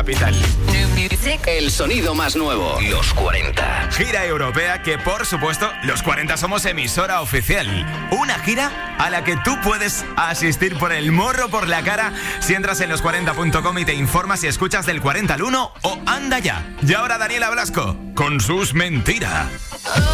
capital. El sonido más nuevo, los 40. Gira europea que, por supuesto, los 40 somos emisora oficial. Una gira a la que tú puedes asistir por el morro por la cara si entras en los40.com y te informas si escuchas del 40 al 1 o Anda Ya. Y ahora Daniela Blasco con sus mentiras.